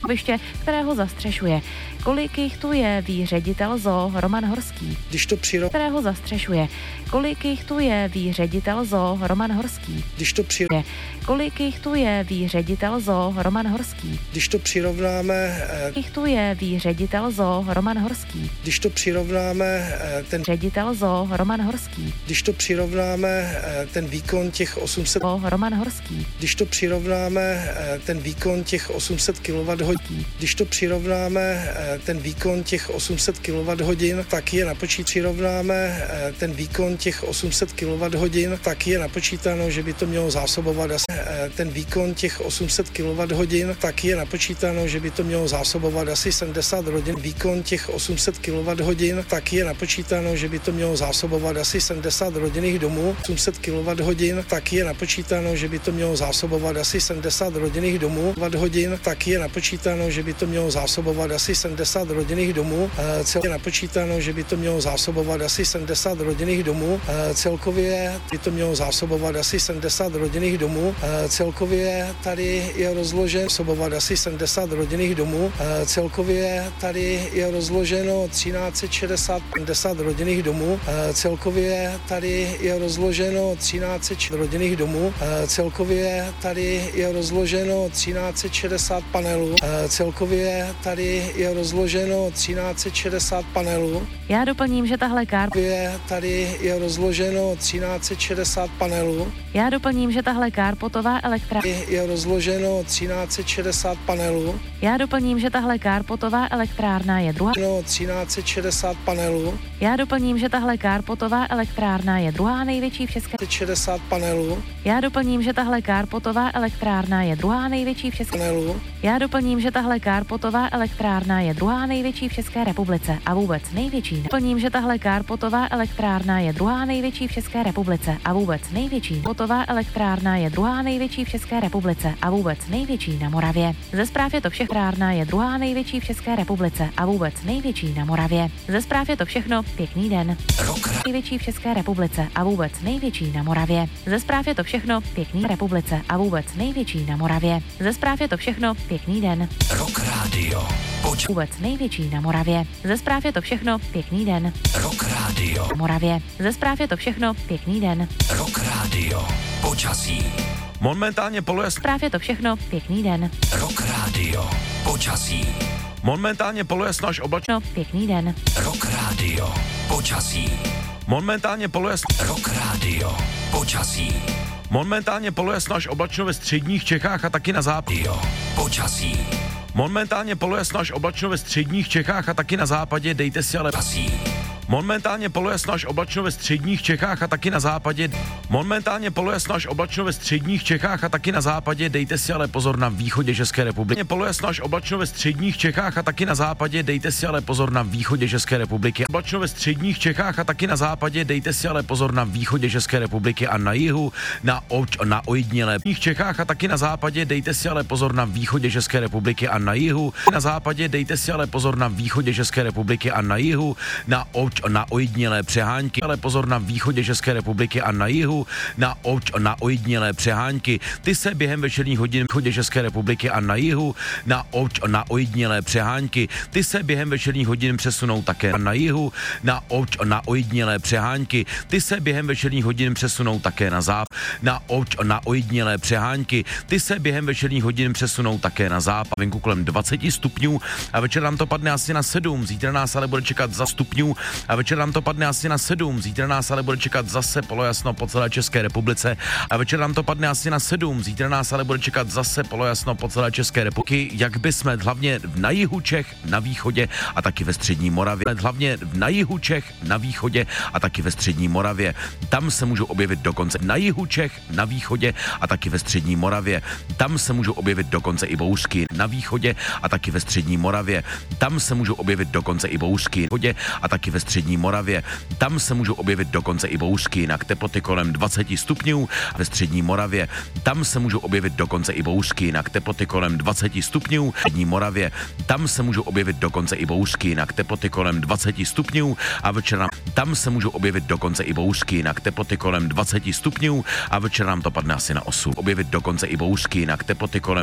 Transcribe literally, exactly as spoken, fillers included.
Viště, kterého zastřešuje. Kolik jich tu je, ví ředitel zoo Roman Horský. Když to přiro... kterého zastřešuje. Kolik jich tu je, ví ředitel zoo Roman Horský. Když to přiro... Kolik jich tu je, ví ředitel zoo Roman Horský. Když to přirovnáme... Kolik jich tu je, ví ředitel zoo Roman Horský. Když to přirovnáme ten... Ředitel zoo Roman Horský. Když to přirovnáme ten výkon těch osm set... Roman Horský. Když to přirovnáme ten výkon těch osm set kilowatthodin, když to přirovnáme ten výkon těch osm set kilowatthodin, tak je napočít přirovnáme ten výkon těch osm set kilowatthodin, tak je napočítáno, že by to mělo zásobovat asi ten výkon těch osm set kilowatthodin, tak je napočítáno, že by to mělo zásobovat asi sedmdesát rodin. Výkon těch osm set kilowatthodin, tak je napočítáno, že by to mělo zásobovat asi sedmdesát rodinných domů. osm set kilowatthodin, tak je napočítáno, že by to mělo zásobovat asi sedmdesát rodinných domů. Hodin, tak je napočítáno, že by to mělo zásobovat asi sedmdesát rodinných domů. Celkově napočítáno, že by to mělo zásobovat asi sedmdesát rodinných domů. Celkově by to mělo zásobovat asi sedmdesát rodinných domů. Celkově tady je rozložen zásobovat asi sedmdesát rodinných domů. Celkově tady je rozloženo třináct set šedesát sedmdesát rodinných domů. Celkově tady je rozloženo třináct set rodinných domů. Celkově tady je rozloženo třináct set šedesát panelů. Celkově tady je rozloženo třináct set šedesát panelů. Já doplním, že tahle karta tady je rozloženo třináct set šedesát panelů. Já doplním, že tahle Karpotová elektrárna je rozloženo třináct set šedesát panelů. Já doplním, že tahle Karpotová elektrárna je druhá. No, třináct set šedesát panelů. Já doplním, že tahle Karpotová elektrárna je druhá největší v České. šedesát panelů. Já doplním, že tahle Karpotová elektrárna je druhá největší v České. Panelů. Já doplním, že tahle Karpotová elektrárna je druhá největší v České republice a vůbec největší. Doplním, že tahle Karpotová elektrárna je druhá největší v České republice a vůbec největší. Karpotová elektrárna je druhá největší v České republice a vůbec největší na Moravě. Ze zpráv je to všechno. Elektrárna je druhá největší v České republice a vůbec největší na Moravě. Ze zpráv je to všechno. Pěkný den. Největší v České republice a vůbec největší na Moravě. Ze zpráv je to všechno. Pěkný republice a vůbec největší na Moravě. Ze zpráv je to všechno. Pěkný den. Rock Radio. Poč- Vůbec největší na Moravě. Ze zpráv je to všechno. Pěkný den. Rock Radio. Na Moravě. Ze zpráv je to všechno. Pěkný den. Rock Radio. Počasí. Momentálně poluje... Zpráv je to všechno. Pěkný den. Rock Radio. Počasí. Momentálně poluje snaž oblačno. No, pěkný den. Rock Radio. Počasí. Momentálně poluje... Rock Radio. Počasí. Momentálně poluje snaž oblačno ve středních Čechách a taky na západě. Počasí. Momentálně poluje snaž oblačno ve středních Čechách a taky na západě, dejte si ale... Počasí. Momentálně poluje snaž oblačno ve středních Čechách a taky na západě. Momentálně poluje snaž oblačno ve středních Čechách a taky na západě, dejte si ale pozor na východě České republiky. Poluje snaž oblačno ve středních Čechách a taky na západě, dejte si ale pozor na východě České republiky. Oblačno ve středních Čechách a taky na západě, dejte si ale pozor na východě České republiky a na jihu, na, oč, na ojedinělé. V Čechách a taky na západě, dejte si ale pozor na východě České republiky a na jihu. Na západě, dejte si ale pozor na východě České republiky a na jihu, na oč, na ojedinělé přehánky, ale pozor na východě České republiky a na jihu, na, oč, na ojedinělé přehánky. Ty se během večerních hodin v východě České republiky a na jihu, na, oč, na ojedinělé přehánky. Ty se během večerních hodin přesunou také na jihu, na, oč, na ojedinělé přehánky. Ty se během večerních hodin přesunou také na západ, na, oč, na ojedinělé přehánky. Ty se během večerních hodin přesunou také na západ. Venku kolem dvacet stupňů a večer nám to padne asi na sedm. Zítra nás ale bude čekat za stupňů a večer nám to padne asi na sedm. Zítra nás ale bude čekat zase polojasno po celé České republice a večer nám to padne asi na sedm. Zítra nás ale bude čekat zase polojasno po celé České republiky. Jak by jsme hlavně na jihu Čech, na východě a taky ve střední Moravě. Hlavně na jihu Čech, na východě a taky ve střední Moravě. Tam se můžou objevit dokonce na jihu Čech, na východě a taky ve střední Moravě. Tam se můžou objevit dokonce i bouřky na východě a taky ve střední Moravě. Tam se můžou objevit dokonce i bouřky a taky ve střední Moravě. Tam se můžou objevit dokonce i bouřky, jinak teploty kolem dvacet stupňů ve střední Moravě. Tam se můžou objevit dokonce i bouřky, jinak teploty kolem dvacet stupňů v střední Moravě. Tam se můžou objevit dokonce i bouřky, jinak teploty kolem dvacet stupňů a večer nám, tam se můžou objevit dokonce i bouřky, jinak teploty kolem dvacet stupňů a večer nám to padne asi na osm. Objevit dokonce i bouřky, jinak teploty kolem